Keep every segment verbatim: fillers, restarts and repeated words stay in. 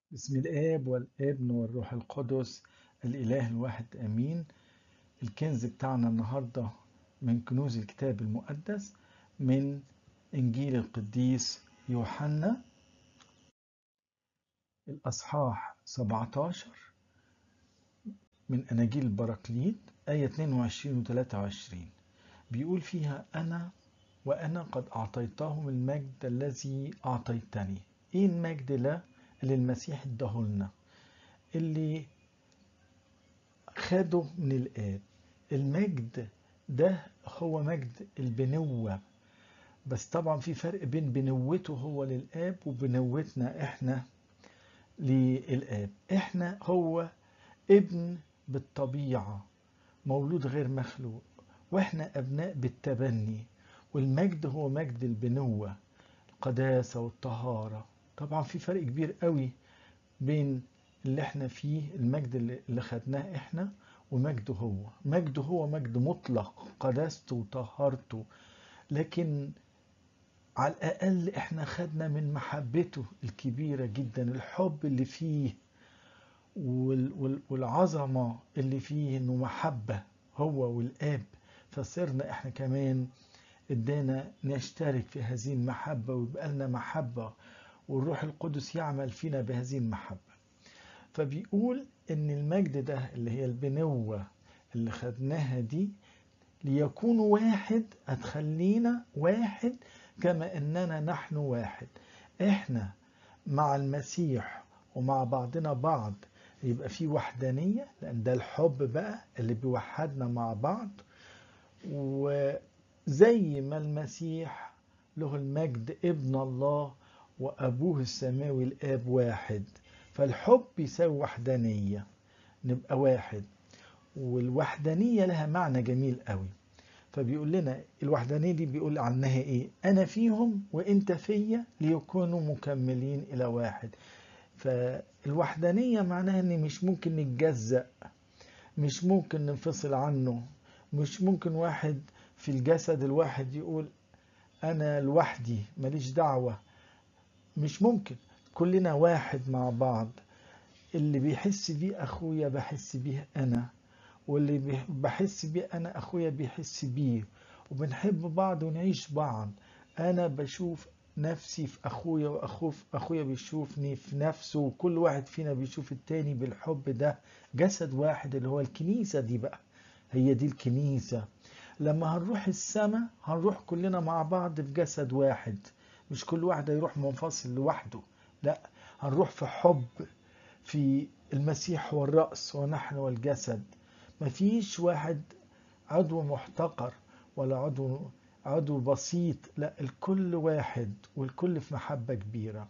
بسم الآب والابن والروح القدس الإله الواحد آمين. الكنز بتاعنا النهاردة من كنوز الكتاب المقدس من إنجيل القديس يوحنا الأصحاح سبعة عشر من أناجيل البراكليت آية اثنين وعشرين و ثلاثة وعشرين. بيقول فيها: أنا وأنا قد أعطيتهم المجد الذي أعطيتني. إيه المجد ده اللي المسيح اداهولنا، اللي خده من الآب؟ المجد ده هو مجد البنوة، بس طبعا في فرق بين بنوته هو للآب وبنوتنا احنا للآب. احنا هو ابن بالطبيعة، مولود غير مخلوق، واحنا أبناء بالتبني. والمجد هو مجد البنوة، القداسة والطهارة. طبعا في فرق كبير قوي بين اللي احنا فيه، المجد اللي خدناه احنا، ومجده هو. مجده هو مجد مطلق، قداسته وطهارته، لكن على الأقل احنا خدنا من محبته الكبيرة جدا، الحب اللي فيه والعظمة اللي فيه، انه محبة هو والآب. فصرنا احنا كمان ادانا نشترك في هذه المحبة، ويبقى لنا محبة، والروح القدس يعمل فينا بهذه المحبة. فبيقول ان المجد ده اللي هي البنوة اللي خدناها دي، ليكونوا واحد، هتخلينا واحد كما اننا نحن واحد. احنا مع المسيح ومع بعضنا بعض يبقى في وحدانية، لان ده الحب بقى اللي بيوحدنا مع بعض. وزي ما المسيح له المجد ابن الله وابوه السماوي الاب واحد، فالحب يساوي وحدانية، نبقى واحد. والوحدانية لها معنى جميل قوي. فبيقول لنا الوحدانية دي بيقول عنها ايه؟ انا فيهم وانت فيا ليكونوا مكملين الى واحد. فالوحدانية معناها ان مش ممكن نتجزأ، مش ممكن ننفصل عنه، مش ممكن واحد في الجسد الواحد يقول انا لوحدي ماليش دعوة. مش ممكن، كلنا واحد مع بعض. اللي بيحس بيه أخويا بحس بيه أنا، واللي بحس بيه أنا أخويا بيحس بيه، وبنحب بعض ونعيش بعض. أنا بشوف نفسي في أخويا، وأخويا بيشوفني في نفسه، وكل واحد فينا بيشوف التاني بالحب. ده جسد واحد اللي هو الكنيسة دي بقى، هي دي الكنيسة. لما هنروح السماء هنروح كلنا مع بعض في جسد واحد، مش كل واحد يروح منفصل لوحده، لا، هنروح في حب، في المسيح هو الرأس ونحن والجسد. مفيش واحد عضو محتقر ولا عضو عضو بسيط، لا، الكل واحد والكل في محبة كبيرة.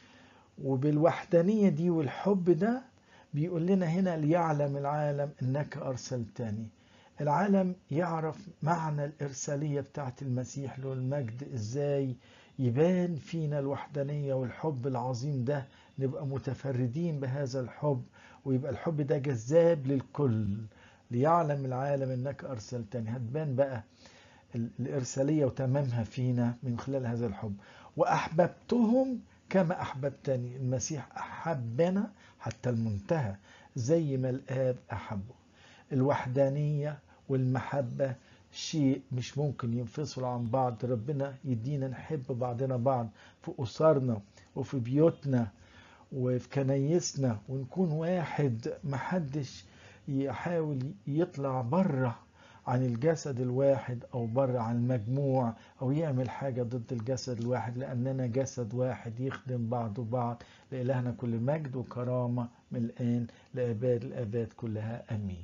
وبالوحدانية دي والحب ده بيقول لنا هنا: ليعلم العالم انك ارسلتني. العالم يعرف معنى الارسالية بتاعت المسيح له المجد، ازاي يبان فينا الوحدانية والحب العظيم ده، نبقى متفردين بهذا الحب، ويبقى الحب ده جذاب للكل. ليعلم العالم انك ارسلتني، هتبان بقى الارسالية وتمامها فينا من خلال هذا الحب. واحببتهم كما احببتني. المسيح احبنا حتى المنتهى، زي ما الاب احبه. الوحدانية والمحبة شيء مش ممكن ينفصلوا عن بعض. ربنا يدينا نحب بعضنا بعض في أسرنا وفي بيوتنا وفي كنايسنا، ونكون واحد. محدش يحاول يطلع بره عن الجسد الواحد أو بره عن المجموع، أو يعمل حاجة ضد الجسد الواحد، لأننا جسد واحد يخدم بعض وبعض. لإلهنا كل مجد وكرامة من الآن لأباد الآباد كلها، آمين.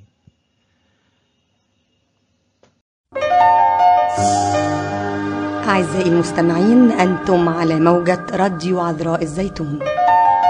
أعزائي المستمعين، أنتم على موجة راديو عذراء الزيتون.